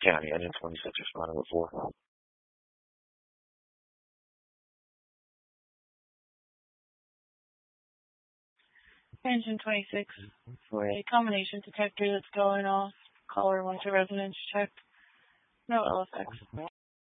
County, engine 26 responding with 4. Engine 26 for a combination detector that's going off. Caller wants a resonance check. No LFX.